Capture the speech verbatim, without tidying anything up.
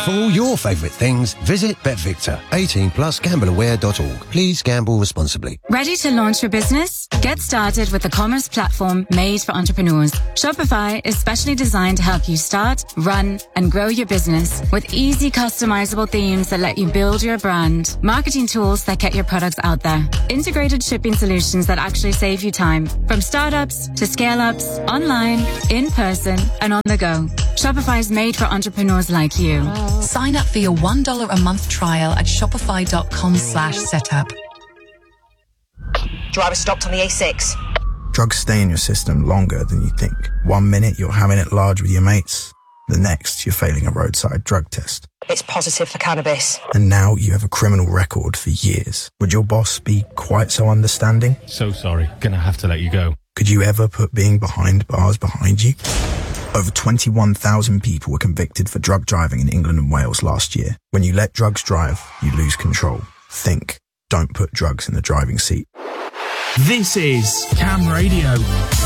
For all your favourite things, visit BetVictor. eighteen plus gamble aware dot org. Please gamble responsibly. Ready to launch your business? Get started with the commerce platform made for entrepreneurs. Shopify is specially designed to help you start, run, and grow your business with easy customizable themes that let you build your brand, marketing tools that get your products out there, integrated shipping solutions that actually save you time, from startups to scale-ups, online, in person, and on the go. Shopify is made for entrepreneurs like you. Sign up for your one dollar a month trial at shopify.com slash setup. Driver stopped on the A six. Drugs stay in your system longer than you think. One minute you're having it large with your mates. The next you're failing a roadside drug test. It's positive for cannabis. And now you have a criminal record for years. Would your boss be quite so understanding? So sorry, gonna have to let you go. Could you ever put being behind bars behind you? Over twenty-one thousand people were convicted for drug driving in England and Wales last year. When you let drugs drive, you lose control. Think. Don't put drugs in the driving seat. This is Cam Radio.